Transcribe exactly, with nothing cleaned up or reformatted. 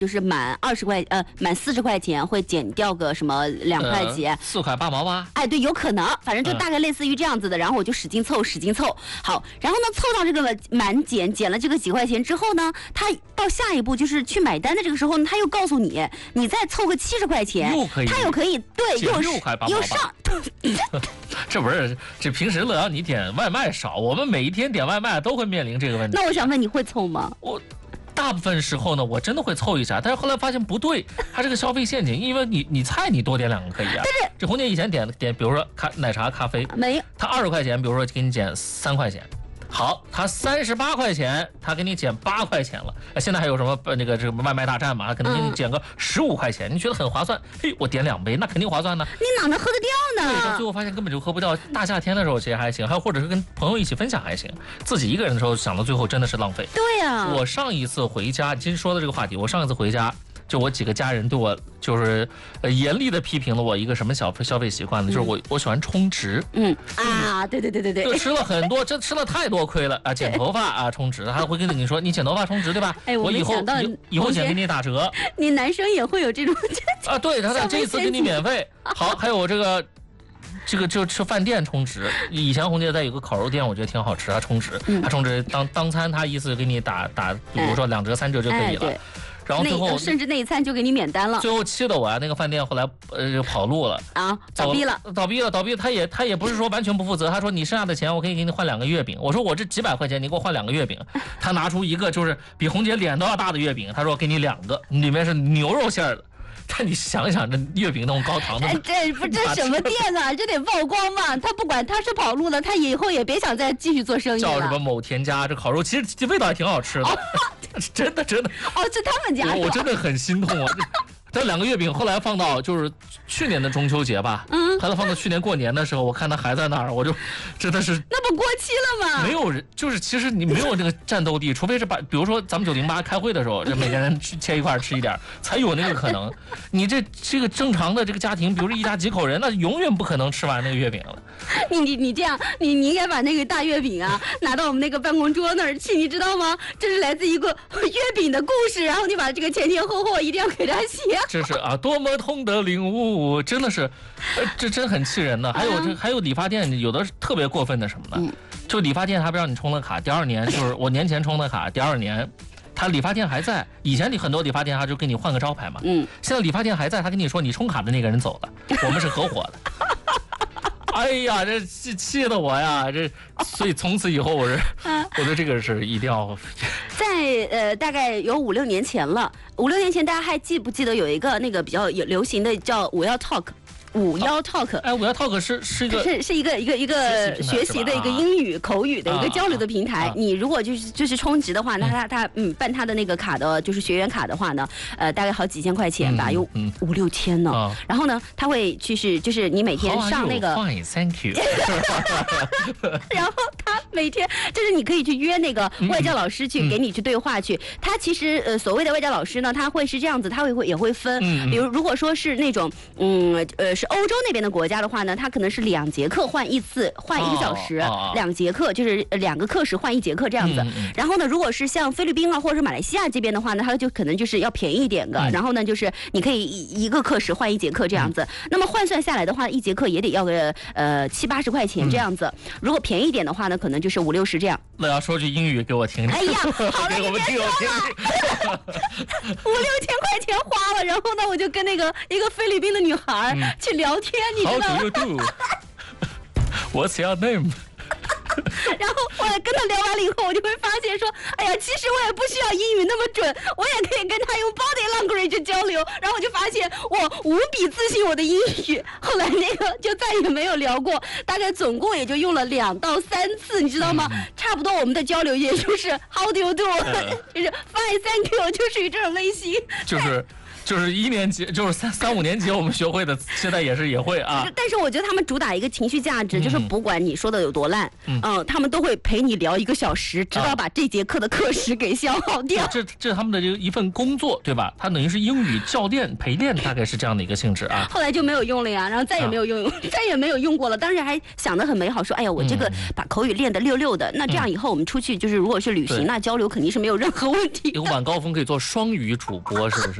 就是满二十块，呃，满四十块钱会减掉个什么两块钱， 四、呃、块八毛吧？ 哎，对，有可能，反正就大概类似于这样子的。嗯、然后我就使劲凑，使劲凑，好，然后呢，凑到这个满减，减了这个几块钱之后呢，他到下一步就是去买单的这个时候呢，他又告诉你，你再凑个七十块钱， 又可以， 他又可以，对，又六块八毛又上。 这不是这平时乐阳你点外卖少，我们每一天点外卖都会面临这个问题。 那我想问，你会凑吗？ 我。大部分时候呢，我真的会凑一下，但是后来发现不对，它这个消费陷阱，因为你你菜你多点两个可以啊。 但是这红姐以前点点，比如说咖奶茶、咖啡， 没有， 它二十块钱，比如说给你减三块钱，好，它三十八块钱，它给你减八块钱了。现在还有什么那个这个外卖大战嘛，可能给你减个十五块钱，嗯、你觉得很划算？嘿，我点两杯，那肯定划算呢。 你哪能喝得掉呢？ 对，到最后发现根本就喝不掉。大夏天的时候其实还行，还有或者是跟朋友一起分享还行，自己一个人的时候想到最后真的是浪费。 对呀、啊， 我上一次回家，今天说的这个话题，我上一次回家。就我几个家人对我就是呃严厉的批评了我一个什么消费消费习惯呢？嗯、就是我我喜欢充值。 嗯啊，对对对对对， 就吃了很多，这吃了太多亏了啊！剪头发啊，充值，他会跟你说你剪头发充值对吧？ 哎， 我以后以后剪给你打折。 你男生也会有这种啊？对，他这一次给你免费。好，还有这个。这个就吃饭店充值，以前红姐在有个烤肉店，我觉得挺好吃，他充值，他充值当当餐，他意思给你打打，比如说两折三折就可以了。 哎然后最后甚至那一餐就给你免单了。 最后气得我啊，那个饭店后来呃跑路了啊，倒闭了， 倒闭了，倒闭了。他也他也不是说完全不负责，他说你剩下的钱我可以给你换两个月饼。我说我这几百块钱你给我换两个月饼。他拿出一个就是比红姐脸都要大的月饼，他说给你两个，里面是牛肉馅的。但你想想，这月饼那种高糖的， 哎，这不这什么店啊？这得曝光嘛！他不管他是跑路了，他以后也别想再继续做生意了。 叫什么某田家这烤肉，其实味道还挺好吃的，哦、真的真的。 哦，是他们家。 我我真的很心痛啊！这两个月饼后来放到就是去年的中秋节吧，嗯，后来放到去年过年的时候，我看他还在那儿，我就真的是那不过期了吗？ 没有人，就是其实你没有这个战斗力，除非是把，比如说咱们九零八开会的时候，这每个人切一块吃一点，才有那个可能。你这这个正常的这个家庭，比如说一家几口人，那永远不可能吃完那个月饼了。 你你你这样，你你应该把那个大月饼啊拿到我们那个办公桌那儿去，你知道吗？这是来自一个月饼的故事，然后你把这个前前后后一定要给他写。 这是啊，多么痛的领悟，真的是，呃、这真很气人的。还有这还有理发店，有的特别过分的什么呢？嗯、就理发店他不让你充了卡，第二年就是我年前充的卡，第二年。他理发店还在，以前你很多理发店他就给你换个招牌嘛，嗯，现在理发店还在，他跟你说你充卡的那个人走了，我们是合伙的。哎呀，这气气的我呀，这所以从此以后我是，我对这个是一定要。 在呃大概有五六年前了，五六年前大家还记不记得有一个那个比较有流行的叫我要 talk。五幺 talk， 哎，五幺 talk 是是一个是是一个一个一个学习的一个英语口语的一个交流的平台。啊、你如果就是就是充值的话，那他他嗯办他的那个卡的，就是学员卡的话呢，呃，大概好几千块钱吧，有五六千呢。啊、然后呢，他会就是就是你每天上那个 ，Fine, thank you 。 然后他每天就是你可以去约那个外教老师去给你去对话去。他其实呃所谓的外教老师呢，他会是这样子，他会会也会分，比如如果说是那种嗯呃。是欧洲那边的国家的话呢，它可能是两节课换一次，换一个小时，哦哦、两节课就是两个课时换一节课这样子。嗯嗯、然后呢，如果是像菲律宾啊或者是马来西亚这边的话呢，它就可能就是要便宜一点的。嗯、然后呢，就是你可以一个课时换一节课这样子。嗯、那么换算下来的话，一节课也得要个呃七八十块钱这样子。嗯、如果便宜一点的话呢，可能就是五六十这样。 那要说句英语给我听听。 哎呀，好了，你别说了。五六千块钱花了，然后呢，我就跟那个一个菲律宾的女孩去。聊天，你知道吗 ？How do you do? What's your name? 然后我跟他聊完了以后，我就会发现说，哎呀，其实我也不需要英语那么准，我也可以跟他用 body language 交流。然后我就发现我无比自信我的英语。后来那个就再也没有聊过，大概总共也就用了两到三次，你知道吗？嗯、差不多我们的交流也就是 How do you do？、呃、就是 Fine, thank you， 就属于这种类型。 就是。就是一年级，就是三三五年级我们学会的，现在也是也会啊。 但是我觉得他们主打一个情绪价值，嗯、就是不管你说的有多烂，嗯、呃， 嗯，他们都会陪你聊一个小时，直到把这节课的课时给消耗掉。 这这是他们的这一份工作，对吧？他等于是英语教练陪练，大概是这样的一个性质啊。 后来就没有用了呀，然后再也没有用，啊、再也没有用过了。当时还想得很美好，说哎呀，我这个把口语练得溜溜的，嗯、那这样以后我们出去就是如果是旅行，那交流肯定是没有任何问题的。 有晚高峰可以做双语主播，是不是？